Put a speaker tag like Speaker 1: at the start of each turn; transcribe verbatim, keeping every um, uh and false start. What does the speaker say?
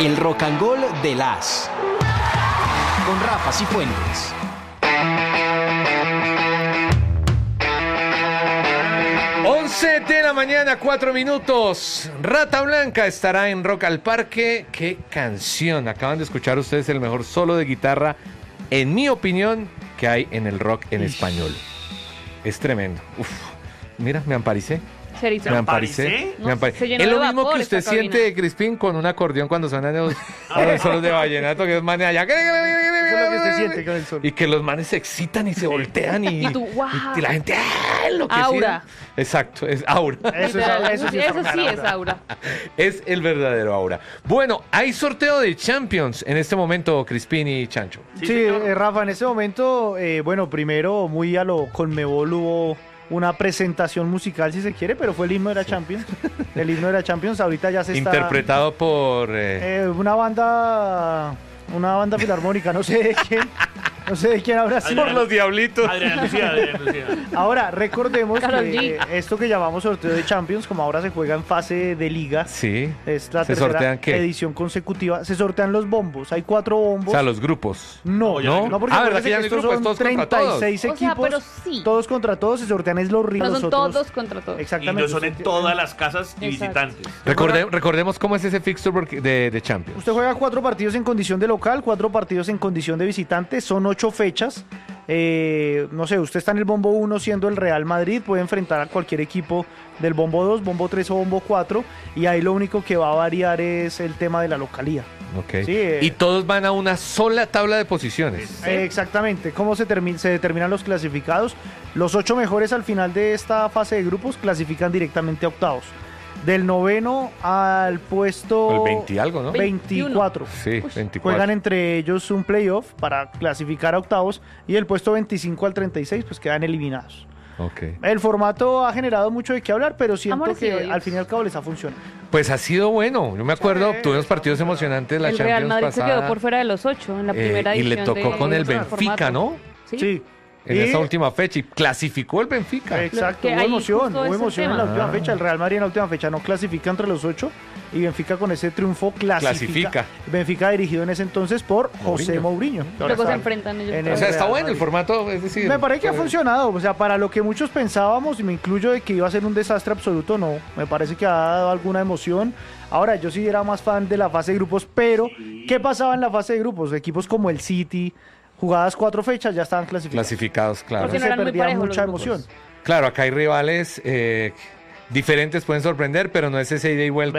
Speaker 1: El Rock and Roll de las con Rafa Cifuentes.
Speaker 2: once de la mañana, cuatro minutos. Rata Blanca estará en Rock al Parque. ¡Qué canción! Acaban de escuchar ustedes el mejor solo de guitarra, en mi opinión, que hay en el rock en español. Es tremendo. Uf, mira, me amparicé.
Speaker 3: Cerito.
Speaker 2: Me amparicé.
Speaker 3: No,
Speaker 2: me amparicé.
Speaker 3: se llenó
Speaker 2: Es lo
Speaker 3: de
Speaker 2: mismo
Speaker 3: vapor
Speaker 2: que usted
Speaker 3: esta cabina.
Speaker 2: siente, Crispín, con un acordeón cuando suenan los, los solos de vallenato, que es manes allá.
Speaker 4: Eso es lo que usted siente con el sol.
Speaker 2: Y que los manes se excitan y se voltean y,
Speaker 3: Y tú, wow.
Speaker 2: y la gente ¡ah! Enloquecida.
Speaker 3: Aura.
Speaker 2: Exacto, es aura.
Speaker 4: Eso,
Speaker 3: Literal,
Speaker 4: es, eso sí,
Speaker 3: eso
Speaker 4: es
Speaker 3: sí es aura.
Speaker 2: Es el verdadero aura. Bueno, hay sorteo de Champions en este momento, Crispín y Chancho.
Speaker 4: Sí, eh, Rafa, en este momento, eh, bueno, primero muy a lo Conmebol hubo una presentación musical, si se quiere, pero fue el himno de la Champions. El himno de la Champions ahorita ya se está...
Speaker 2: Interpretado por... eh,
Speaker 4: Eh, una banda... Una banda filarmónica, no sé de quién. No sé de quién habrá sido.
Speaker 2: por los diablitos.
Speaker 5: Adrián Lucía, Adrián Lucía.
Speaker 4: Ahora, recordemos
Speaker 3: Karol
Speaker 4: que
Speaker 3: G.
Speaker 4: eh, esto que llamamos sorteo de Champions, como ahora se juega en fase de liga,
Speaker 2: Sí.
Speaker 4: es la
Speaker 2: ¿Se
Speaker 4: tercera
Speaker 2: sortean qué?
Speaker 4: edición consecutiva, se sortean los bombos. Hay cuatro
Speaker 2: O
Speaker 4: bombos.
Speaker 2: sea, los grupos.
Speaker 4: No,
Speaker 2: ¿No?
Speaker 4: no, porque
Speaker 2: Ah, ¿verdad
Speaker 4: acuérdense
Speaker 2: que ya no hay
Speaker 4: estos
Speaker 2: grupos?
Speaker 4: son
Speaker 2: Todos contra
Speaker 4: treinta y seis
Speaker 3: todos. O sea,
Speaker 4: equipos,
Speaker 3: pero sí.
Speaker 4: todos contra todos, se sortean es los
Speaker 3: No
Speaker 4: los
Speaker 3: son
Speaker 4: otros.
Speaker 3: todos contra todos.
Speaker 5: Y
Speaker 4: Exactamente.
Speaker 5: no son en todas las casas y
Speaker 3: Exacto.
Speaker 5: visitantes.
Speaker 2: Recorde- recordemos cómo es ese fixture porque- de, de Champions.
Speaker 4: Usted juega cuatro partidos en condición de local, cuatro partidos en condición de visitante, son ocho fechas. Eh, no sé, usted está en el bombo uno siendo el Real Madrid, puede enfrentar a cualquier equipo del bombo dos, bombo tres o bombo cuatro, y ahí lo único que va a variar es el tema de la localía.
Speaker 2: Ok.
Speaker 4: Sí, eh.
Speaker 2: Y todos van a una sola tabla de posiciones.
Speaker 4: Eh, exactamente, ¿cómo se, termi- se determinan los clasificados? Los ocho mejores al final de esta fase de grupos clasifican directamente a octavos. Del noveno al puesto
Speaker 2: O el veinte y algo, ¿no?
Speaker 4: veinticuatro.
Speaker 2: Sí,
Speaker 3: Uy.
Speaker 2: veinticuatro.
Speaker 4: Juegan entre ellos un playoff para clasificar a octavos y el puesto veinticinco al treinta y seis pues quedan eliminados.
Speaker 2: Ok.
Speaker 4: El formato ha generado mucho de qué hablar, pero siento
Speaker 3: Amores y
Speaker 4: que
Speaker 3: odios.
Speaker 4: al fin y al cabo les ha funcionado.
Speaker 2: Pues ha sido bueno. Yo me acuerdo,
Speaker 4: Sí,
Speaker 2: tuvimos partidos emocionantes la
Speaker 3: El
Speaker 2: Champions
Speaker 3: Real Madrid se
Speaker 2: pasada.
Speaker 3: quedó por fuera de los ocho en la
Speaker 2: eh,
Speaker 3: primera
Speaker 2: y
Speaker 3: edición.
Speaker 2: le tocó
Speaker 3: de-
Speaker 2: con el
Speaker 3: del
Speaker 2: Benfica,
Speaker 3: formato.
Speaker 2: ¿no?
Speaker 3: Sí.
Speaker 4: Sí.
Speaker 2: En
Speaker 4: Y-
Speaker 2: esa última fecha y clasificó el Benfica.
Speaker 4: Exacto,
Speaker 3: Que
Speaker 4: hubo
Speaker 3: ahí
Speaker 4: emoción,
Speaker 3: justo
Speaker 4: hubo
Speaker 3: es el
Speaker 4: emoción en la
Speaker 3: tema.
Speaker 4: última
Speaker 2: Ah.
Speaker 4: fecha. El Real Madrid en la última fecha no clasifica entre los ocho y Benfica con ese triunfo clasifica.
Speaker 2: Clasifica.
Speaker 4: Benfica dirigido en ese entonces por José Mourinho. que ahora
Speaker 3: Luego se
Speaker 4: está
Speaker 3: enfrentan ellos.
Speaker 4: en
Speaker 2: O
Speaker 4: el
Speaker 2: sea, está
Speaker 4: Real
Speaker 2: bueno el
Speaker 4: Madrid.
Speaker 2: formato, es decir...
Speaker 4: Me parece que ha
Speaker 2: eh,
Speaker 4: funcionado, o sea, para lo que muchos pensábamos, y me incluyo de que iba a ser un desastre absoluto, no, me parece que ha dado alguna emoción. Ahora, yo sí era más fan de la fase de grupos, pero ¿qué pasaba en la fase de grupos? Equipos como el City, jugadas cuatro fechas, ya estaban clasificados.
Speaker 2: Clasificados, claro.
Speaker 3: Porque no
Speaker 4: Entonces se
Speaker 3: eran muy
Speaker 4: perdía
Speaker 3: parejos
Speaker 4: mucha
Speaker 3: los
Speaker 4: emoción.
Speaker 3: grupos.
Speaker 2: Claro, acá hay rivales eh, diferentes, pueden sorprender, pero no es ese ida y vuelta